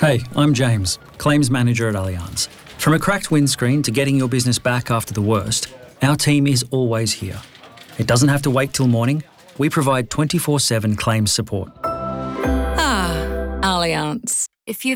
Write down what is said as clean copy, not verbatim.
Hey, I'm James, Claims Manager at Allianz. From a cracked windscreen to getting your business back after the worst, our team is always here. It doesn't have to wait till morning. We provide 24/7 claims support. Allianz. If you've